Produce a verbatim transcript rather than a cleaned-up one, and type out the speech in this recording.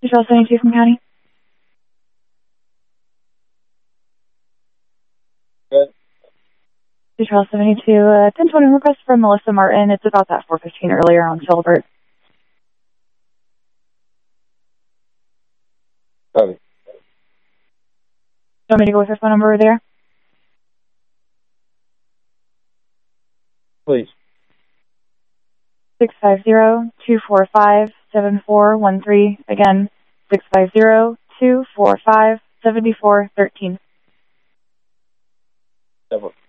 Control seventy-two from County. Good. Control seventy-two, uh, ten twenty request from Melissa Martin. It's about that four fifteen earlier on Filbert. Copy. Do you want me to go with her phone number there? Please. six five zero, two four five, seven four one three. Again, six five zero, two four five, seven four one three. Several.